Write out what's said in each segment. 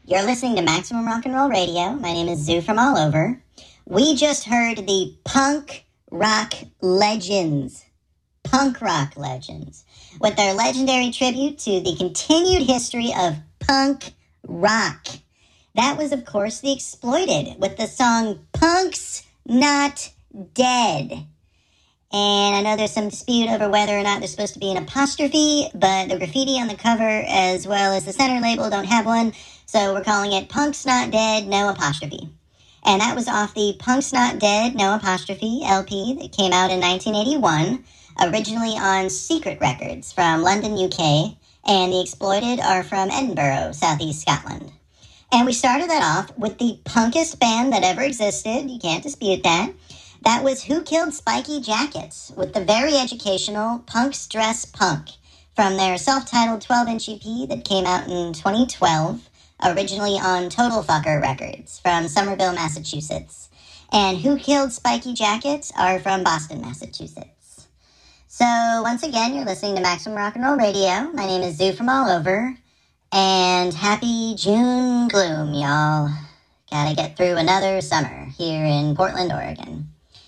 You're listening to Maximum Rock and Roll Radio. My name is Zoo from all over. We just heard the punk rock legends. Punk rock legends. With their legendary tribute to the continued history of punk rock. That was, of course, The Exploited with the song Punk's Not Dead. And I know there's some dispute over whether or not there's supposed to be an apostrophe, but the graffiti on the cover as well as the center label don't have one, so we're calling it Punk's Not Dead, no apostrophe. And that was off the Punk's Not Dead, no apostrophe LP that came out in 1981, originally on Secret Records from London, UK, and The Exploited are from Edinburgh, southeast Scotland. And we started that off with the punkest band that ever existed, you can't dispute that. That was Who Killed Spiky Jackets with the very educational Punks Dress Punk from their self-titled 12-inch EP that came out in 2012, originally on Total Fucker Records from Somerville, Massachusetts. And Who Killed Spiky Jackets are from Boston, Massachusetts. So once again, you're listening to Maximum Rock and Roll Radio. My name is Zoo from all over. And happy June gloom, y'all. Gotta get through another summer here in Portland, Oregon.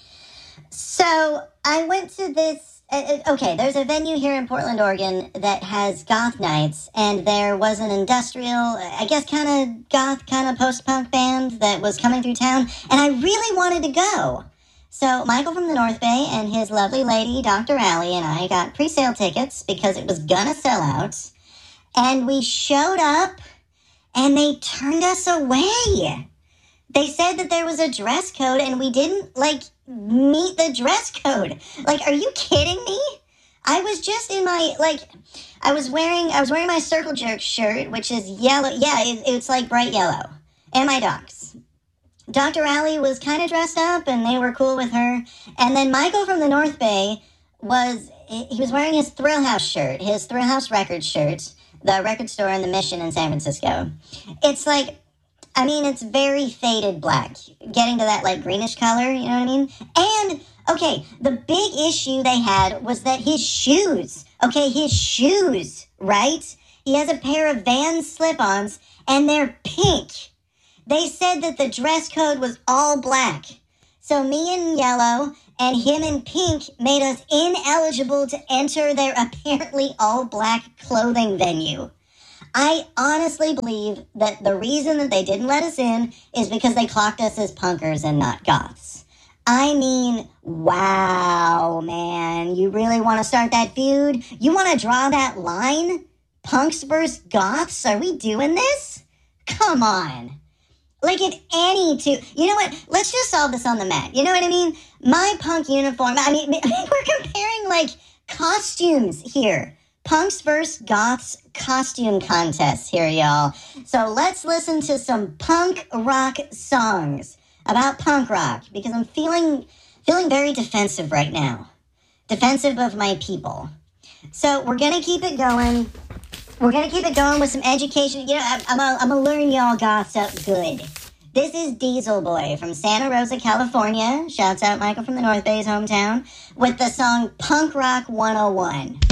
So I went to this, there's a venue here in Portland, Oregon that has goth nights, and there was an industrial, I guess kind of goth, kind of post-punk band that was coming through town, and I really wanted to go. So Michael from the North Bay and his lovely lady, Dr. Allie, and I got pre-sale tickets because it was gonna sell out, and we showed up, and they turned us away. They said that there was a dress code, and we didn't, meet the dress code. Are you kidding me? I was just in my, I was wearing my Circle Jerk shirt, which is yellow. Yeah, it's bright yellow. And my docs. Dr. Allie was kind of dressed up, and they were cool with her. And then Michael from the North Bay he was wearing his Thrill House shirt, his Thrill House Records shirt, the record store in the Mission in San Francisco. It's it's very faded black, getting to that, greenish color, you know what I mean? And, the big issue they had was that his shoes, right? He has a pair of Vans slip-ons, and they're pink. They said that the dress code was all black. So me in yellow and him in pink made us ineligible to enter their apparently all-black clothing venue. I honestly believe that the reason that they didn't let us in is because they clocked us as punkers and not goths. I mean, wow, man. You really want to start that feud? You want to draw that line? Punks versus goths? Are we doing this? Come on. If any two... You know what? Let's just solve this on the mat. You know what I mean? My punk uniform... we're comparing, costumes here. Punks vs. Goths costume contest here, y'all. So let's listen to some punk rock songs about punk rock, because I'm feeling very defensive right now. Defensive of my people. So we're going to keep it going. We're going to keep it going with some education. I'm going to learn y'all goths up good. This is Diesel Boy from Santa Rosa, California. Shouts out Michael from the North Bay's hometown. With the song Punk Rock 101.